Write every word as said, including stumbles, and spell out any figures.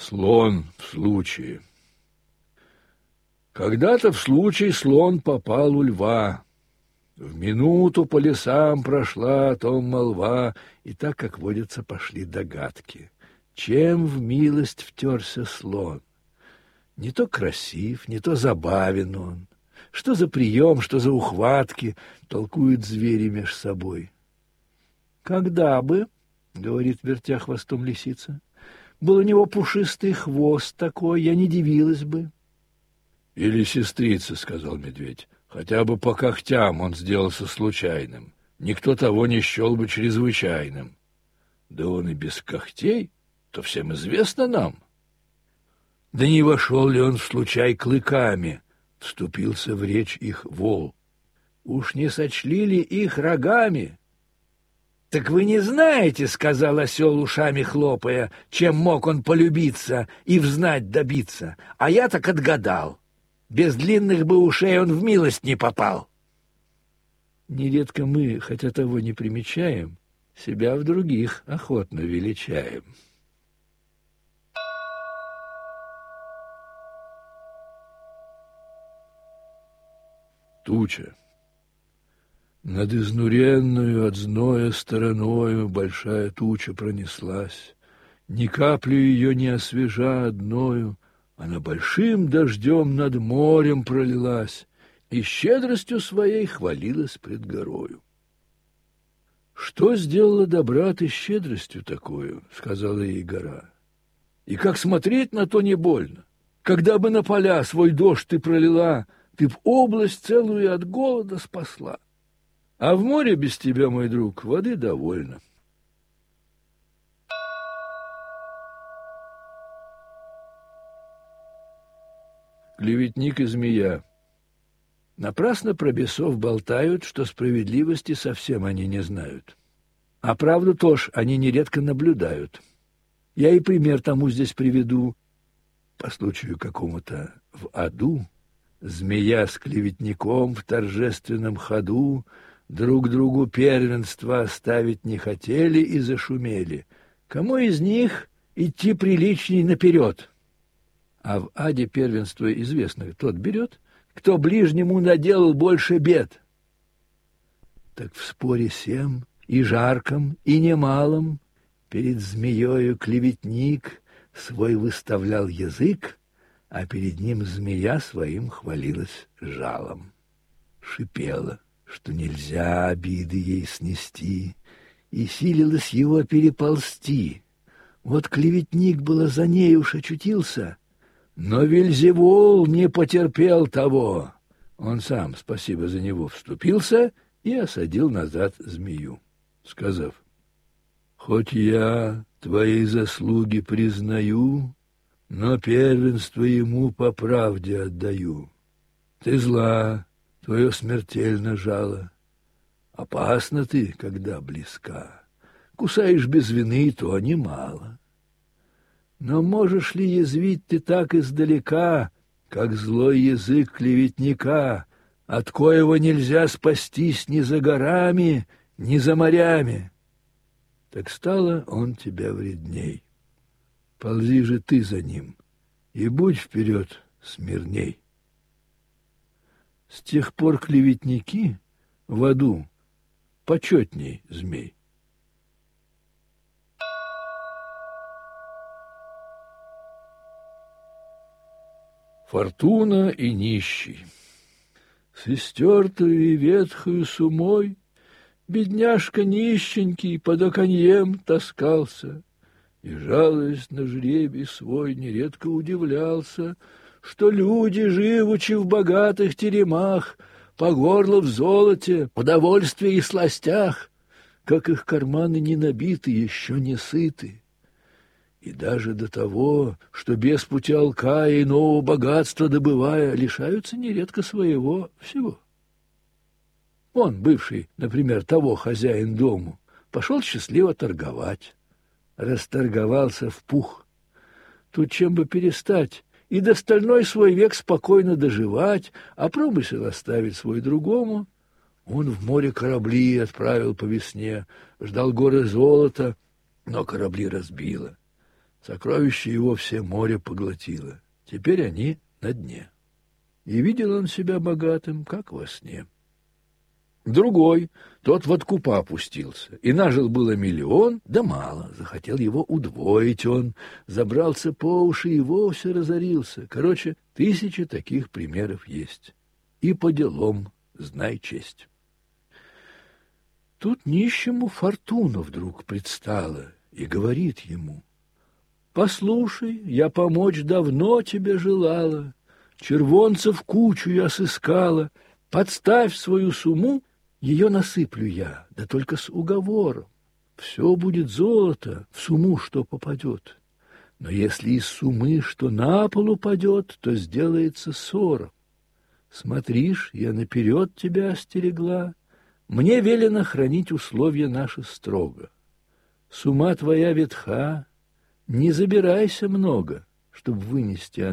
Слон в случае. Когда-то в случай слон попал у льва. В минуту по лесам прошла о том молва, и так, как водится, пошли догадки. Чем в милость втерся слон? Не то красив, не то забавен он. Что за прием, что за ухватки, толкуют звери меж собой. «Когда бы, — говорит, вертя хвостом лисица, — был у него пушистый хвост такой, я не дивилась бы». «Или сестрица, — сказал медведь, — хотя бы по когтям он сделался случайным. Никто того не счел бы чрезвычайным. Да он и без когтей, то всем известно нам. Да не вошел ли он в случай клыками, — вступился в речь их вол. Уж не сочли ли их рогами? «Так вы не знаете, — сказал осел, ушами хлопая, — чем мог он полюбиться и взнать добиться, а я так отгадал. Без длинных бы ушей он в милость не попал». Нередко мы, хотя того не примечаем, себя в других охотно величаем. Туча. Над изнуренную от зноя стороною большая туча пронеслась. Ни каплю ее не освежа одною, она большим дождем над морем пролилась и щедростью своей хвалилась пред горою. «Что сделала добра ты щедростью такою?» — сказала ей гора. «И как смотреть на то не больно? Когда бы на поля свой дождь ты пролила, ты б область целую от голода спасла. А в море без тебя, мой друг, воды довольно». Клеветник и змея. Напрасно про бесов болтают, что справедливости совсем они не знают. А правду тоже они нередко наблюдают. Я и пример тому здесь приведу. По случаю какому-то в аду змея с клеветником в торжественном ходу друг другу первенство оставить не хотели и зашумели. Кому из них идти приличней наперед? А в аде первенство известно, тот берет, кто ближнему наделал больше бед. Так в споре сем и жарком, и немалом перед змеёю клеветник свой выставлял язык, а перед ним змея своим хвалилась жалом. Шипела, что нельзя обиды ей снести, и силилась его переползти. Вот клеветник было за ней уж очутился, но Вельзевул не потерпел того. Он сам, спасибо за него, вступился и осадил назад змею, сказав: «Хоть я твои заслуги признаю, но первенство ему по правде отдаю. Ты зла, твое смертельно жало. Опасна ты, когда близка. Кусаешь без вины, то немало. Но можешь ли язвить ты так издалека, как злой язык клеветника, от коего нельзя спастись ни за горами, ни за морями? Так стало он тебя вредней. Ползи же ты за ним, и будь вперед смирней». С тех пор клеветники в аду почетней змей. Фортуна и нищий. С истертую и ветхою сумой бедняжка нищенький под оконьем таскался и, жалуясь на жребий свой, нередко удивлялся, что люди, живучи в богатых теремах, по горло в золоте, по довольстве и сластях, как их карманы не набиты, еще не сыты. И даже до того, что без пути алка и иного богатства добывая, лишаются нередко своего всего. Он, бывший, например, того хозяин дому, пошел счастливо торговать. Расторговался в пух. Тут чем бы перестать и до стальной свой век спокойно доживать, а промысел оставить свой другому. Он в море корабли отправил по весне, ждал горы золота, но корабли разбило. Сокровища его все море поглотило. Теперь они на дне. И видел он себя богатым, как во сне. Другой, тот в откупа опустился, и нажил было миллион, да мало, захотел его удвоить он, забрался по уши и вовсе разорился. Короче, тысячи таких примеров есть. И по делам знай честь. Тут нищему фортуна вдруг предстала и говорит ему: «Послушай, я помочь давно тебе желала, червонцев кучу я сыскала, подставь свою сумму, ее насыплю я, да только с уговором. Все будет золото, в сумму что попадет. Но если из суммы что на пол упадет, то сделается ссора. Смотришь, я наперед тебя остерегла. Мне велено хранить условия наши строго. Сумма твоя ветха, не забирайся много, чтоб вынести